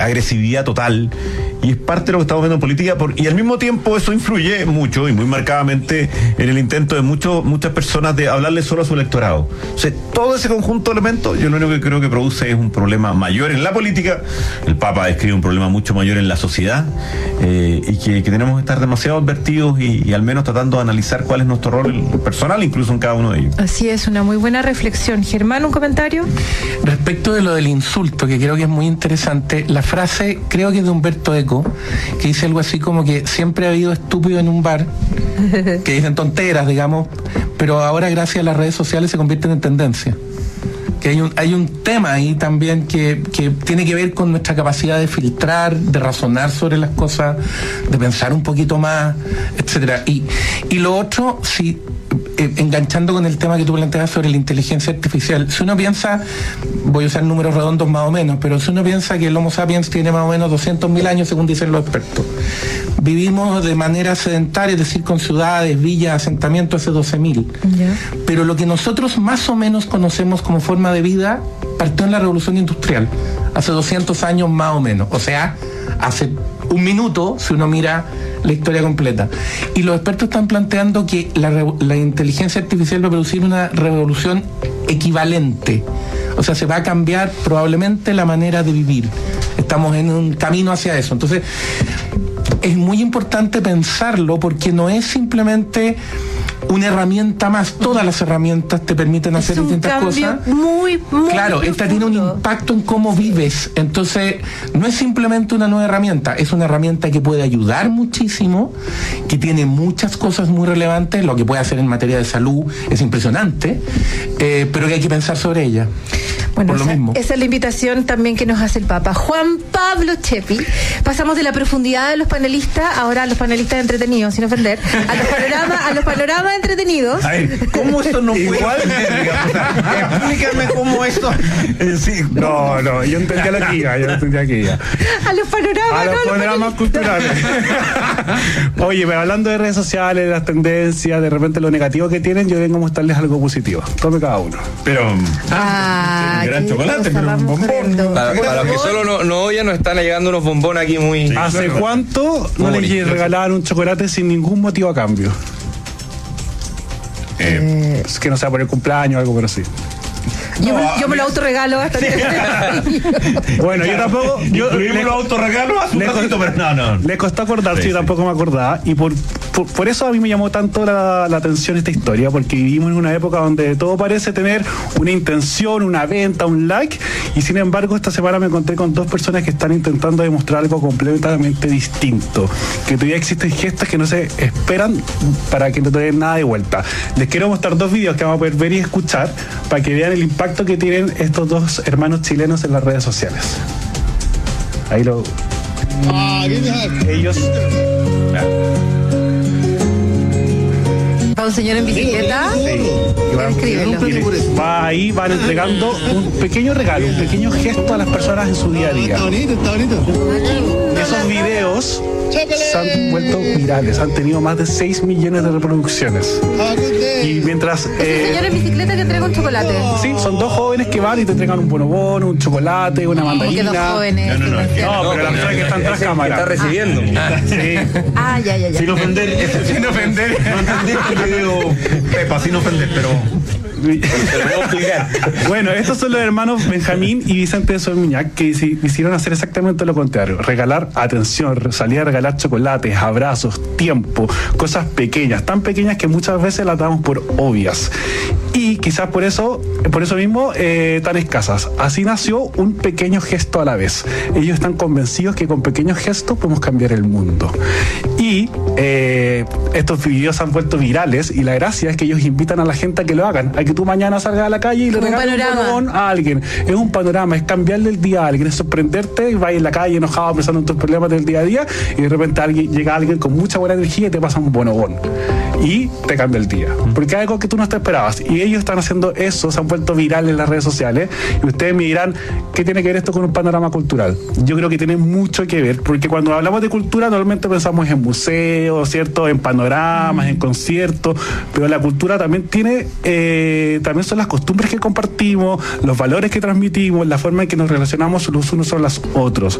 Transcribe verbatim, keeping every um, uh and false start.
agresividad total, y es parte de lo que estamos viendo en política, por, y al mismo tiempo eso influye mucho y muy marcadamente en el intento de muchos muchas personas de hablarle solo a su electorado. O sea, todo ese conjunto de elementos, yo lo único que creo que produce es un problema mayor en la política. El Papa describe un problema mucho mayor en la sociedad, eh, y que, que tenemos que estar demasiado advertidos y, y al menos tratando de analizar cuál es nuestro rol personal, incluso en cada uno de ellos. Así es, una muy buena reflexión. Germán, ¿un comentario? Respecto de lo del insulto, que creo que es muy interesante, la frase, creo que es de Humberto Eco, que dice algo así como que siempre ha habido estúpido en un bar, que dicen tonteras, digamos, pero ahora gracias a las redes sociales se convierten en tendencia. Que hay un, hay un tema ahí también que, que tiene que ver con nuestra capacidad de filtrar, de razonar sobre las cosas, de pensar un poquito más, etcétera. Y, y lo otro, si eh, enganchando con el tema que tú planteabas sobre la inteligencia artificial, si uno piensa, voy a usar números redondos más o menos, pero si uno piensa que el Homo sapiens tiene más o menos doscientos mil años, según dicen los expertos, vivimos de manera sedentaria, es decir, con ciudades, villas, asentamientos hace doce mil. Yeah. Pero lo que nosotros más o menos conocemos como forma de vida partió en la Revolución Industrial, hace doscientos años más o menos. O sea, hace un minuto, si uno mira la historia completa. Y los expertos están planteando que la, la inteligencia artificial va a producir una revolución equivalente. O sea, se va a cambiar probablemente la manera de vivir. Estamos en un camino hacia eso. Entonces, es muy importante pensarlo porque no es simplemente una herramienta más. Todas las herramientas te permiten hacer distintas cosas. Muy, muy claro, profundo. Esta tiene un impacto en cómo vives. Entonces, no es simplemente una nueva herramienta, es una herramienta que puede ayudar muchísimo, que tiene muchas cosas muy relevantes. Lo que puede hacer en materia de salud es impresionante, eh, pero que hay que pensar sobre ella. Bueno, por lo esa, mismo. esa es la invitación también que nos hace el Papa. Juan Pablo Chepi. Pasamos de la profundidad de los panelistas, ahora a los panelistas entretenidos, sin ofender, a los panoramas, a los panoramas entretenidos. A ver, ¿cómo esto no puede ser? Explícame cómo esto. Eh, sí, no, no, yo entendía la que iba, yo entendía que iba. A los panoramas, a los no, panoramas los culturales. Oye, pero hablando de redes sociales, de las tendencias, de repente lo negativo que tienen, yo vengo a mostrarles algo positivo. Tome cada uno. Pero. Ah, un gran chocolate, pero un bombón. Para, para los que solo no, no oyen, nos están llegando unos bombones aquí muy. Sí, ¿hace claro. cuánto no les bonito. regalaban un chocolate sin ningún motivo a cambio? Eh, es que no sea por el cumpleaños o algo, pero sí. Yo, no, me, yo me lo autorregalo bastante. Bueno, yo tampoco. Yo le, lo autorregalo hace un ratito, pero no, no. Le costó acordarse, sí, yo tampoco sí. me acordaba. Y por, por, por eso a mí me llamó tanto la, la atención esta historia, porque vivimos en una época donde todo parece tener una intención, una venta, un like. Y sin embargo, esta semana me encontré con dos personas que están intentando demostrar algo completamente distinto. Que todavía existen gestos que no se esperan para que no te den nada de vuelta. Les quiero mostrar dos videos que vamos a poder ver y escuchar para que vean el impacto que tienen estos dos hermanos chilenos en las redes sociales. Ahí lo... Ellos... ¿Va un señor en bicicleta? Sí. Escríbelo. Va ahí, van entregando un pequeño regalo, un pequeño gesto a las personas en su día a día. Está bonito, está bonito. Esos videos se han vuelto virales, han tenido más de seis millones de reproducciones. Y mientras... Eh, señor en bicicleta que entrega un chocolate. Sí, son dos jóvenes que van y te entregan un bonobón, un chocolate, una mandarina. ¿Cómo que dos jóvenes? No, no, no, no, no pero la persona que está tras cámara. Está recibiendo. Ah, sí. Ah, ya, ya, ya. Sin ofender. Sin ofender. No entendí el video, Pepa, sin ofender, pero... Bueno, estos son los hermanos Benjamín y Vicente de Solmiñac, que hicieron hacer exactamente lo contrario: regalar atención, salir a regalar chocolates, abrazos, tiempo, cosas pequeñas, tan pequeñas que muchas veces las damos por obvias y quizás por eso por eso mismo eh, tan escasas. Así nació un pequeño gesto a la vez. Ellos están convencidos que con pequeños gestos podemos cambiar el mundo, y eh, estos videos se han vuelto virales, y la gracia es que ellos invitan a la gente a que lo hagan, a que tú mañana salgas a la calle y le regales un bonobón a alguien. Es un panorama, es cambiarle el día a alguien, es sorprenderte y vas en la calle enojado pensando en tus problemas del día a día, y de repente alguien, llega alguien con mucha buena energía y te pasa un bonobón y te cambia el día, porque es algo que tú no te esperabas. Y ellos están haciendo eso, se han vuelto virales en las redes sociales, y ustedes me dirán, ¿qué tiene que ver esto con un panorama cultural? Yo creo que tiene mucho que ver, porque cuando hablamos de cultura normalmente pensamos en museos, ¿cierto?, en panoramas, en conciertos, pero la cultura también tiene eh, también son las costumbres que compartimos, los valores que transmitimos, la forma en que nos relacionamos los unos con los otros.